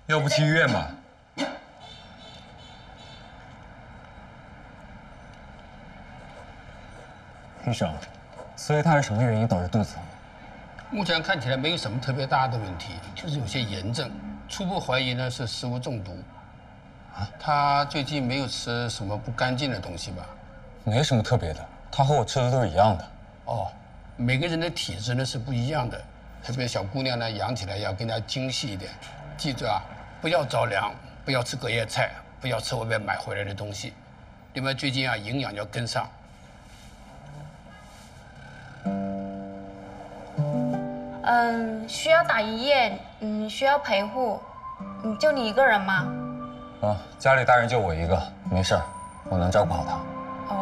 要不去医院吧？医生，所以他是什么原因导致肚子疼？ 目前看起来没有什么特别大的问题，就是有些炎症。初步怀疑呢是食物中毒。他最近没有吃什么不干净的东西吧？ 没什么特别的，他和我吃的都是一样的。 哦，每个人的体质呢是不一样的，特别小姑娘呢养起来要更加精细一点。记住啊，不要着凉，不要吃隔夜菜，不要吃外面买回来的东西。另外最近啊营养要跟上。 需要打医院，需要陪护，就你一个人吗？ 啊，家里大人就我一个，没事儿，我能照顾好他。